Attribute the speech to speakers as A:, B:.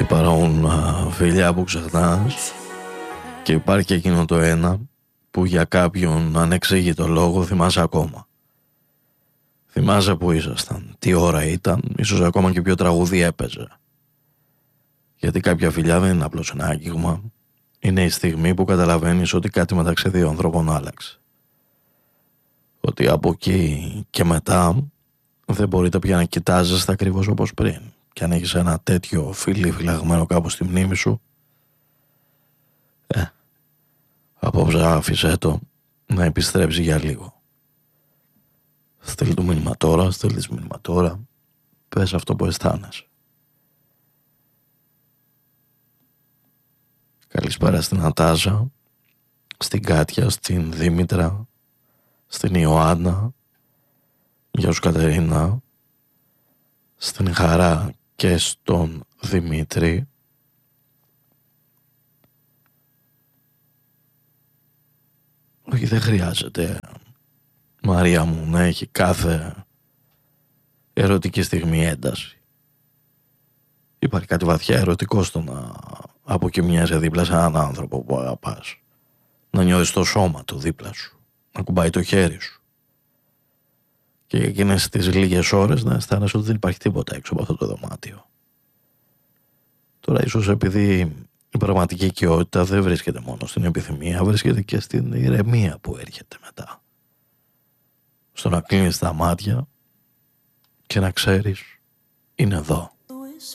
A: Υπάρχουν φιλιά που ξεχνάς και υπάρχει και εκείνο το ένα που για κάποιον ανεξήγητο λόγο θυμάσαι ακόμα. Θυμάσαι που ήσασταν, τι ώρα ήταν, ίσως ακόμα και ποιο τραγούδι έπαιζε. Γιατί κάποια φιλιά δεν είναι απλώς ένα άγγιγμα, είναι η στιγμή που καταλαβαίνεις ότι κάτι μεταξύ δύο ανθρώπων άλλαξε. Ότι από εκεί και μετά δεν μπορείτε πια να κοιτάζεστε ακριβώς όπως πριν. Και αν έχεις ένα τέτοιο φίλι φυλαγμένο κάπου στη μνήμη σου, απόψε άφησέ το να επιστρέψει για λίγο. Στείλ του μήνυμα τώρα, στείλ της μήνυμα τώρα, πες αυτό που αισθάνεσαι. Καλησπέρα στην Νατάζα, στην Κάτια, στην Δήμητρα, στην Ιωάννα, γεια σου Κατερίνα, στην Χαρά και στον Δημήτρη. Όχι, δεν χρειάζεται, Μαρία μου, να έχει κάθε ερωτική στιγμή ένταση. Υπάρχει κάτι βαθιά ερωτικό στο να αποκοιμιάσαι δίπλα σε έναν άνθρωπο που αγαπάς. Να νιώθεις το σώμα του δίπλα σου, να κουμπάει το χέρι σου. Και για εκείνες τις λίγες ώρες να αισθάνεσαι ότι δεν υπάρχει τίποτα έξω από αυτό το δωμάτιο. Τώρα ίσως επειδή η πραγματική οικειότητα δεν βρίσκεται μόνο στην επιθυμία, βρίσκεται και στην ηρεμία που έρχεται μετά. Στο να κλείνεις τα μάτια και να ξέρεις είναι εδώ.